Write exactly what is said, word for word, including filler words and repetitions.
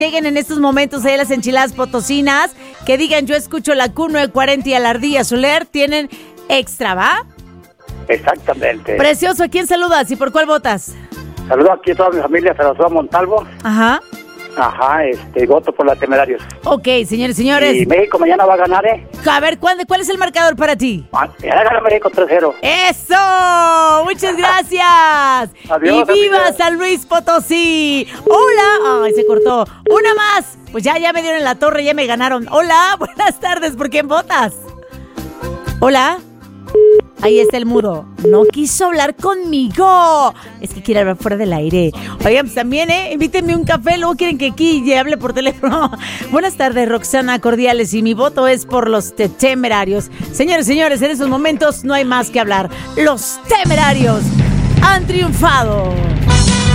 Lleguen en estos momentos ahí las enchiladas potosinas, que digan yo escucho la Q novecientos cuarenta y a la Ardilla Soler, tienen extra, ¿va? Exactamente. Precioso, ¿a quién saludas y por cuál votas? Saludo aquí a toda mi familia, se los doy a Montalvo. Ajá. Ajá, este, voto por los Temerarios. Ok, señores, señores. Y México mañana va a ganar, ¿eh? A ver, ¿cuál, cuál es el marcador para ti? Ya gana México tres cero. ¡Eso! ¡Muchas gracias! Adiós, ¡Y viva amiga. San Luis Potosí! ¡Hola! ¡Ay, se cortó! ¡Una más! Pues ya, ya me dieron en la torre, ya me ganaron. ¡Hola! Buenas tardes, ¿por quién votas? ¿Hola? Ahí está el mudo. No quiso hablar conmigo. Es que quiere hablar fuera del aire. Oigan, pues también, ¿eh? Invítenme un café, luego quieren que aquí ya hable por teléfono. Buenas tardes, Roxana Cordiales, y mi voto es por los te- Temerarios. Señores, señores, en estos momentos no hay más que hablar. Los Temerarios han triunfado.